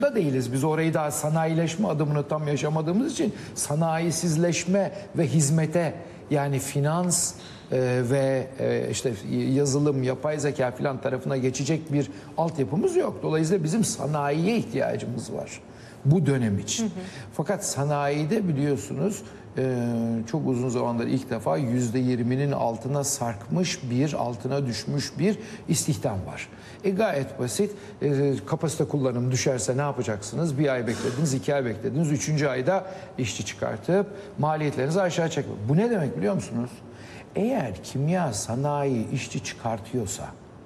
da değiliz. Biz orayı daha sanayileşme adımını tam yaşamadığımız için sanayisizleşme ve hizmete, yani finans ve işte yazılım, yapay zeka filan tarafına geçecek bir altyapımız yok. Dolayısıyla bizim sanayiye ihtiyacımız var bu dönem için. Fakat sanayide biliyorsunuz çok uzun zamandır ilk defa %20'nin altına sarkmış altına düşmüş bir istihdam var. Gayet basit. Kapasite kullanımı düşerse ne yapacaksınız? Bir ay beklediniz, 2 ay beklediniz, 3. ayda işçi çıkartıp maliyetlerinizi aşağı çekmek. Bu ne demek biliyor musunuz? Eğer kimya sanayi işçi çıkartıyorsa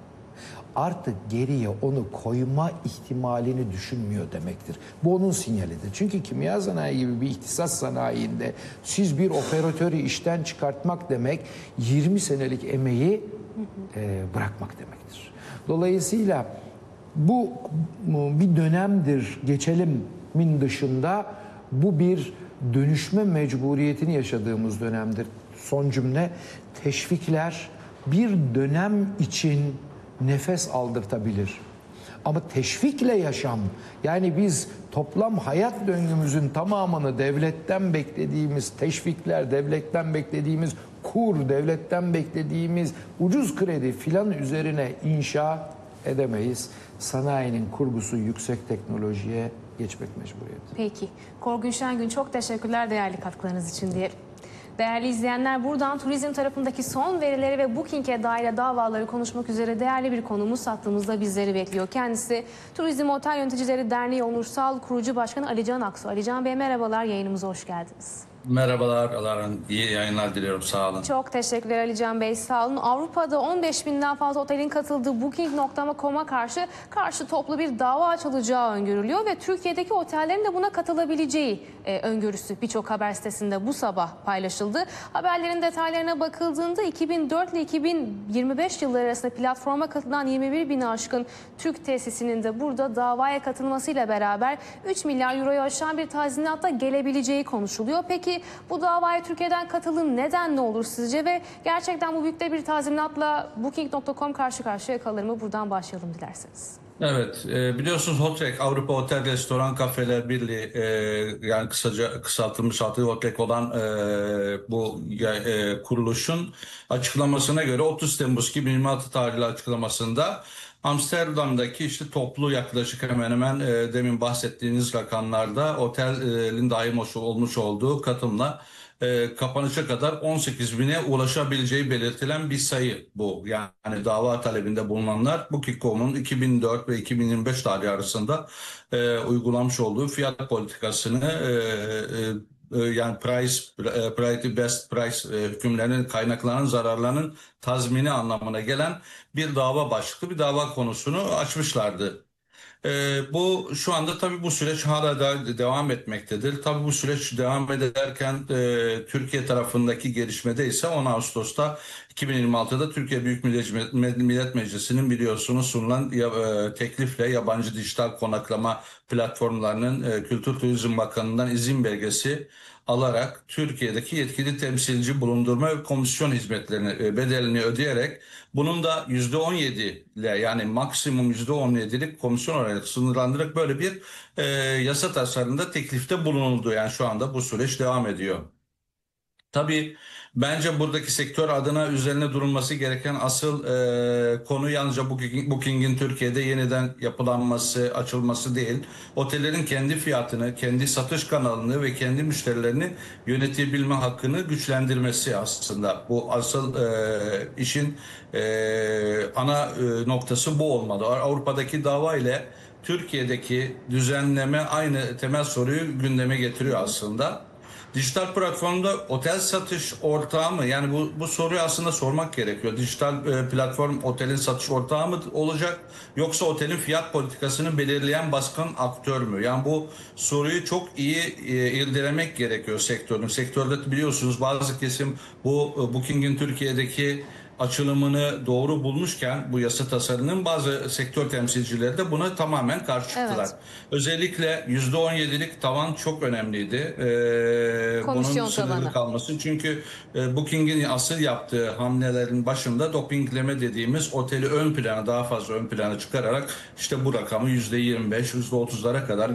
artık geriye onu koyma ihtimalini düşünmüyor demektir. Bu onun sinyalidir. Çünkü kimya sanayi gibi bir ihtisas sanayinde siz bir operatörü işten çıkartmak demek 20 senelik emeği bırakmak demektir. Dolayısıyla bu bir dönemdir geçelimin dışında bu bir dönüşme mecburiyetini yaşadığımız dönemdir. Son cümle, teşvikler bir dönem için nefes aldırtabilir. Ama teşvikle yaşam, yani biz toplam hayat döngümüzün tamamını devletten beklediğimiz teşvikler, devletten beklediğimiz kur, devletten beklediğimiz ucuz kredi filan üzerine inşa edemeyiz. Sanayinin kurgusu yüksek teknolojiye geçmek mecburiyeti. Peki. Korgun Şengün, çok teşekkürler değerli katkılarınız için diyelim. Değerli izleyenler, buradan turizm tarafındaki son verileri ve Booking'e dair davaları konuşmak üzere değerli bir konuğumuz hattımızda bizleri bekliyor. Kendisi Turizm Otel Yöneticileri Derneği Onursal Kurucu Başkanı Alican Aksu. Alican Bey merhabalar, yayınımıza hoş geldiniz. Merhabalar, Alar'ın iyi yayınlar diliyorum, sağ olun. Çok teşekkürler Alican Bey, sağ olun. Avrupa'da 15.000'den fazla otelin katıldığı Booking.com'a karşı toplu bir dava açılacağı öngörülüyor ve Türkiye'deki otellerin de buna katılabileceği öngörüsü birçok haber sitesinde bu sabah paylaşıldı. Haberlerin detaylarına bakıldığında 2004 ile 2025 yılları arasında platforma katılan 21.000'i aşkın Türk tesisinin de burada davaya katılmasıyla beraber 3 milyar euroyu aşan bir tazminatla gelebileceği konuşuluyor. Peki bu davaya Türkiye'den katılım neden ne olur sizce ve gerçekten bu büyük de bir tazminatla Booking.com karşı karşıya kalır mı? Buradan başlayalım dilerseniz. Evet, biliyorsunuz HOTREC, Avrupa Otel Restoran Kafeler Birliği, yani kısaca kısaltılmış adı HOTREC olan bu kuruluşun açıklamasına göre 30 Temmuz 2026 tarihli açıklamasında Amsterdam'daki işte toplu yaklaşık hemen hemen demin bahsettiğiniz rakamlarda otelin dahil olmuş olduğu katılımla kapanışa kadar 18.000'e ulaşabileceği belirtilen bir sayı bu. Yani dava talebinde bulunanlar Booking.com'un 2004 ve 2025 tarihi arasında uygulamış olduğu fiyat politikasını yani priority best price hükümlerinin kaynaklanan zararlarının tazmini anlamına gelen bir dava başlıklı bir dava konusunu açmışlardı. Bu şu anda tabii bu süreç hala da devam etmektedir. Tabii bu süreç devam ederken Türkiye tarafındaki gelişmede ise 10 Ağustos'ta 2026'da Türkiye Büyük Millet Meclisi'nin biliyorsunuz sunulan teklifle yabancı dijital konaklama platformlarının Kültür Turizm Bakanı'ndan izin belgesi alarak Türkiye'deki yetkili temsilci bulundurma ve komisyon hizmetlerini bedelini ödeyerek bunun da %17 ile yani maksimum %17'lik komisyon olarak sınırlandırarak böyle bir yasa tasarımında teklifte bulunuldu. Yani şu anda bu süreç devam ediyor. Tabii bence buradaki sektör adına üzerine durulması gereken asıl konu yalnızca Booking'in Türkiye'de yeniden yapılanması, açılması değil. Otellerin kendi fiyatını, kendi satış kanalını ve kendi müşterilerini yönetebilme hakkını güçlendirmesi aslında. Bu asıl işin ana noktası bu olmalı. Avrupa'daki dava ile Türkiye'deki düzenleme aynı temel soruyu gündeme getiriyor aslında. Dijital platformda otel satış ortağı mı? Yani bu soruyu aslında sormak gerekiyor. Dijital platform otelin satış ortağı mı olacak? Yoksa otelin fiyat politikasını belirleyen baskın aktör mü? Yani bu soruyu çok iyi irdelemek gerekiyor sektörün. Sektörde biliyorsunuz bazı kesim bu Booking'in Türkiye'deki açılımını doğru bulmuşken bu yasa tasarının bazı sektör temsilcileri de buna tamamen karşı çıktılar. Evet. Özellikle %17'lik tavan çok önemliydi. Komisyon Bunun sınırlı tavanı. kalması. Çünkü Booking'in asıl yaptığı hamlelerin başında dopingleme dediğimiz oteli daha fazla ön plana çıkararak işte bu rakamı %25, %30'lara kadar